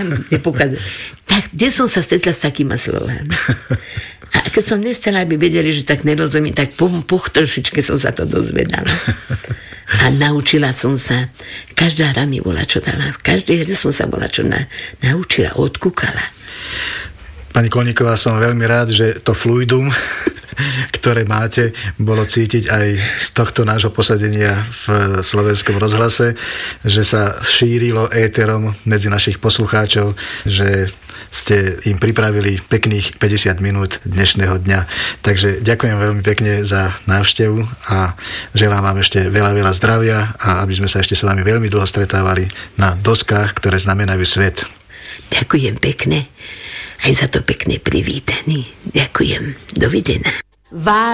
nepokázať. Tak, kde som sa stretla s takýma slovami? A keď som nechcela, aby vedeli, že tak nerozumiem, tak po trošičke som sa to dozvedala. A naučila som sa, každá hra mi bola čo dala, v každej hre som sa bola čo naučila, odkúkala. Pani Kolníková, som veľmi rád, že to fluidum, ktoré máte, bolo cítiť aj z tohto nášho posadenia v Slovenskom rozhlase, že sa šírilo éterom medzi našich poslucháčov, že ste im pripravili pekných 50 minút dnešného dňa. Takže ďakujem veľmi pekne za návštevu a želám vám ešte veľa, veľa zdravia a aby sme sa ešte s vami veľmi dlho stretávali na doskách, ktoré znamenajú svet. Ďakujem pekne. Aj za to pekné privítanie. Ďakujem. Dovidenia.